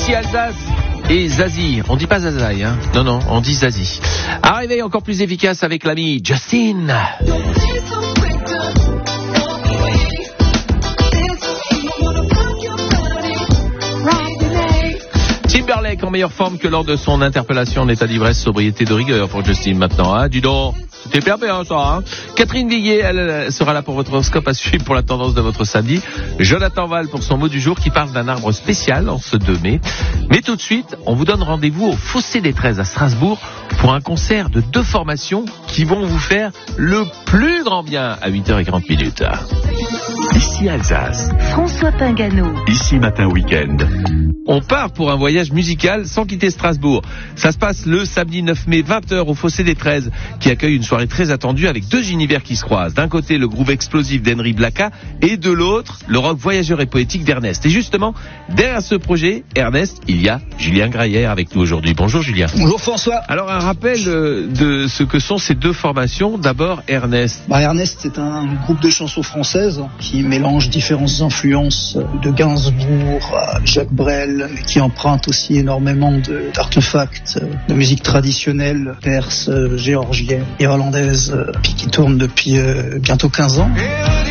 Ici Alsace et Zazie. On dit pas Zazaï, hein. Non, on dit Zazie. Un réveil encore plus efficace avec l'ami Justin. Timberlake en meilleure forme que lors de son interpellation en état d'ivresse, sobriété de rigueur pour Justin maintenant, hein. Dis donc, c'était bien ça, hein. Catherine Villiers, elle sera là pour votre horoscope à suivre pour la tendance de votre samedi. Jonathan Val pour son mot du jour qui parle d'un arbre spécial en ce 2 mai. Mais tout de suite, on vous donne rendez-vous au Fossé des 13 à Strasbourg pour un concert de 2 formations qui vont vous faire le plus grand bien à 8h40. Ici Alsace. François Pingano. Ici Matin Week-end. On part pour un voyage musical sans quitter Strasbourg. Ça se passe le samedi 9 mai, 20h au Fossé des 13, qui accueille une soirée très attendue avec 2 univers qui se croisent. D'un côté, le groupe explosif d'Henry Blacka et de l'autre, le rock voyageur et poétique d'Ernest. Et justement, derrière ce projet, Ernest, il y a Julien Graillère avec nous aujourd'hui. Bonjour Julien. Bonjour François. Alors un rappel de ce que sont ces 2 formations. D'abord Ernest. Ernest, c'est un groupe de chansons françaises qui mélange différentes influences de Gainsbourg à Jacques Brel, mais qui emprunte aussi énormément d'artefacts de musique traditionnelle perse, géorgienne, irlandaise, puis qui tourne depuis bientôt 15 ans.